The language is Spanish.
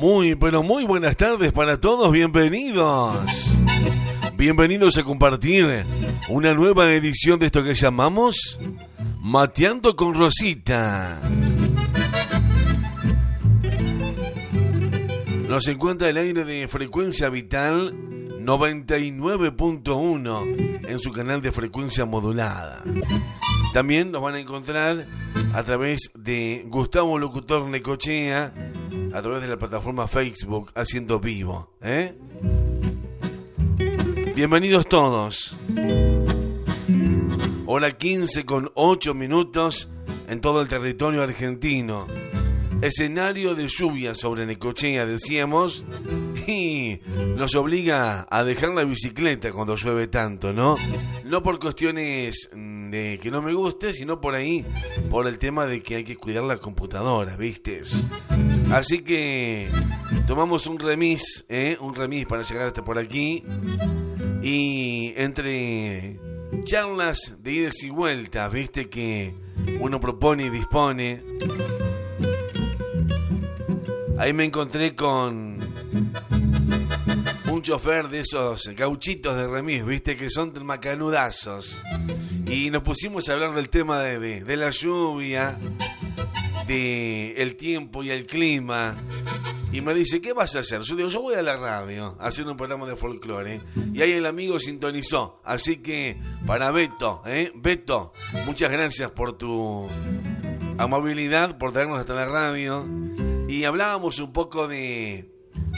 Muy, pero muy buenas tardes para todos, bienvenidos. Bienvenidos a compartir una nueva edición de esto que llamamos Mateando con Rosita. Nos encuentra el aire de Frecuencia Vital 99.1 en su canal de frecuencia modulada. También nos van a encontrar a través de Gustavo Locutor Necochea, a través de la plataforma Facebook Haciendo Vivo. Bienvenidos todos. Hora 15 con 8 minutos en todo el territorio argentino. Escenario de lluvia sobre Necochea, decíamos, y nos obliga a dejar la bicicleta cuando llueve tanto, ¿no? No por cuestiones de que no me guste, sino por ahí, por el tema de que hay que cuidar la computadora, ¿viste? Así que tomamos un remis para llegar hasta por aquí, y entre charlas de idas y vueltas, ¿viste? Que uno propone y dispone. Ahí me encontré con un chofer de esos gauchitos de remis, viste, que son macanudazos. Y nos pusimos a hablar del tema de la lluvia, del tiempo y el clima. Y me dice, ¿qué vas a hacer? Yo digo, yo voy a la radio a hacer un programa de folclore. Y ahí el amigo sintonizó. Así que para Beto, Beto, muchas gracias por tu amabilidad, por traernos hasta la radio. Y hablábamos un poco de